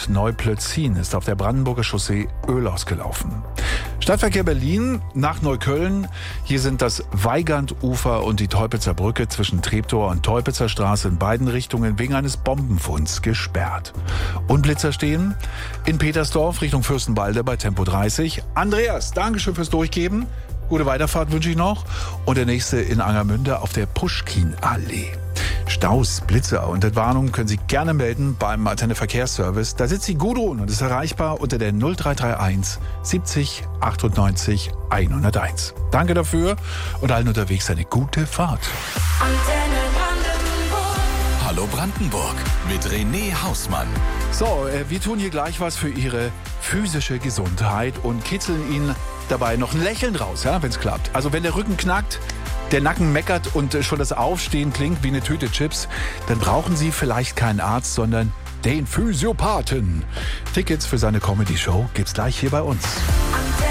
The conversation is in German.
Neuplötzin ist auf der Brandenburger Chaussee Öl ausgelaufen. Stadtverkehr Berlin nach Neukölln. Hier sind das Weigandufer und die Teupitzer Brücke zwischen Treptower und Teupitzer Straße in beiden Richtungen wegen eines Bombenfunds gesperrt. Und Blitzer stehen in Petersdorf Richtung Fürstenwalde bei Tempo 30. Andreas, Dankeschön fürs Durchgeben. Gute Weiterfahrt wünsche ich noch. Und der nächste in Angermünde auf der Puschkin-Allee. Staus, Blitzer und Entwarnung können Sie gerne melden beim Antenne Verkehrsservice. Da sitzt die Gudrun und ist erreichbar unter der 0331 70 98 101. Danke dafür und allen unterwegs eine gute Fahrt. Antenne Brandenburg. Hallo Brandenburg mit René Hausmann. So, wir tun hier gleich was für Ihre physische Gesundheit und kitzeln Ihnen dabei noch ein Lächeln raus, ja, wenn es klappt. Also wenn der Rücken knackt, der Nacken meckert und schon das Aufstehen klingt wie eine Tüte Chips, dann brauchen Sie vielleicht keinen Arzt, sondern den Physiopathen. Tickets für seine Comedy-Show gibt's gleich hier bei uns.